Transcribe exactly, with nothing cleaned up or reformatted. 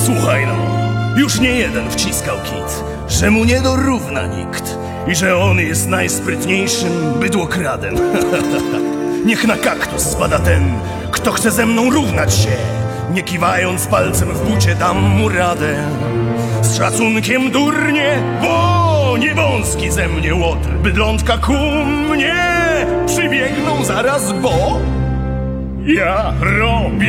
Słuchaj no, już nie jeden wciskał kit, że mu nie dorówna nikt i że on jest najsprytniejszym bydłokradem. Niech na kaktus spada ten, kto chce ze mną równać się. Nie kiwając palcem w bucie dam mu radę. Z szacunkiem durnie, bo nie wąski ze mnie łotr. Bydlątka ku mnie przybiegną zaraz, bo ja robię